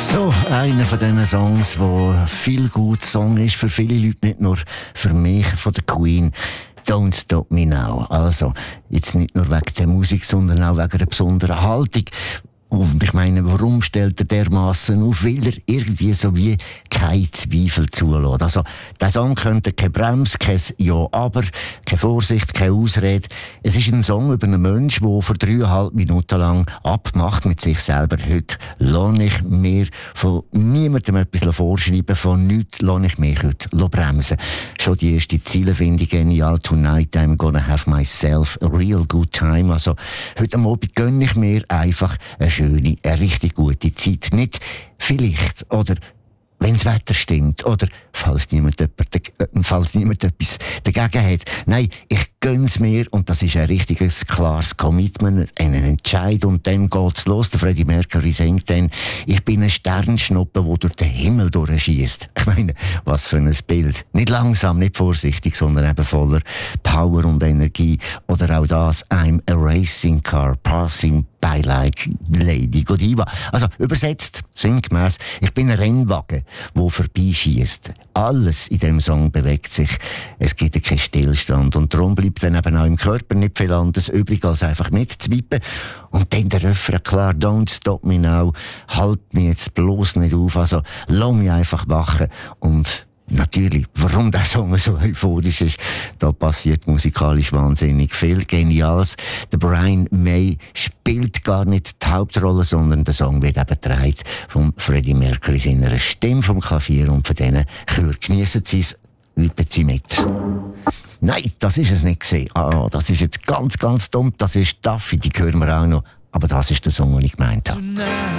So, einer von diesen Songs, der viel gut Song ist, für viele Leute, nicht nur für mich, von der Queen. Don't Stop Me Now. Also, jetzt nicht nur wegen der Musik, sondern auch wegen einer besonderen Haltung. Und ich meine, warum stellt er dermassen auf? Weil er irgendwie so wie kein Zweifel zulässt. Also, der Song könnte keine Bremse, kein Ja, aber, keine Vorsicht, keine Ausrede. Es ist ein Song über einen Menschen, der vor 3,5 Minuten lang abmacht mit sich selber. Heute lasse ich mir von niemandem etwas vorschreiben, von nichts lasse ich mich heute bremsen. Schon die erste Ziele finde ich genial. Tonight I'm gonna have myself a real good time. Also, heute Abend gönne ich mir einfach eine richtig gute Zeit. Nicht vielleicht oder wenn das Wetter stimmt oder falls niemand etwas dagegen hat. Nein, ich gönn's mir und das ist ein richtiges, klares Commitment, einen Entscheid und dann geht's los. Der Freddie Mercury singt dann, ich bin ein Sternschnuppe, der durch den Himmel durchschießt. Ich meine, was für ein Bild. Nicht langsam, nicht vorsichtig, sondern eben voller Power und Energie. Oder auch das, I'm a racing car passing by like Lady Godiva. Also übersetzt, sinngemäss, ich bin ein Rennwagen, der vorbeischießt. Alles in dem Song bewegt sich. Es gibt keinen Stillstand. Und darum bleibt dann eben auch im Körper nicht viel anderes übrig, als einfach mitzwippen. Und dann der Refrain, klar, don't stop me now. Halt mich jetzt bloß nicht auf. Also, lass mich einfach machen. Und natürlich, warum der Song so euphorisch ist, da passiert musikalisch wahnsinnig viel Geniales. Der Brian May spielt gar nicht die Hauptrolle, sondern der Song wird eben getragen von Freddie Mercury, seiner Stimme vom Klavier und von diesen Chör. Geniessen Sie es, üben Sie mit. Nein, das ist es nicht gewesen. Das ist jetzt ganz, ganz dumm. Das ist Duffy, die hören wir auch noch. Aber das ist der Song, den ich gemeint habe.